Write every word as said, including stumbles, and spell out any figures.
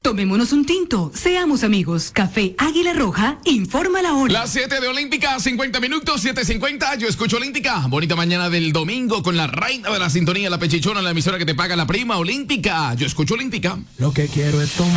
Tomémonos un tinto, seamos amigos. Café Águila Roja, informa la hora. Las siete de Olímpica, cincuenta minutos, siete cincuenta. Yo escucho Olímpica. Bonita mañana del domingo con la reina de la sintonía, la pechichona, la emisora que te paga la prima, Olímpica. Yo escucho Olímpica. Lo que quiero es tomar.